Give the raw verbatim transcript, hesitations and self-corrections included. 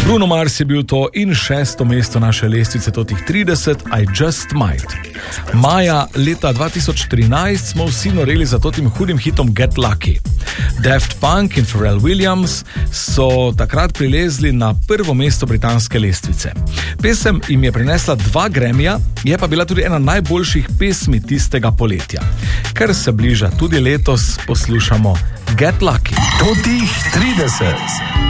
Bruno Mars je bil to in šesto mesto naše lestvice totih trideset, I Just Might. Maja leta dva tisoč trinajst smo vsi noreli za totim hudim hitom Get Lucky. Daft Punk in Pharrell Williams so takrat prilezli na prvo mesto britanske lestvice. Pesem jim je prinesla dva Grammyja, je pa bila tudi ena najboljših pesmi tistega poletja. Ker se bliža tudi letos, poslušamo Get Lucky. Totih trideset.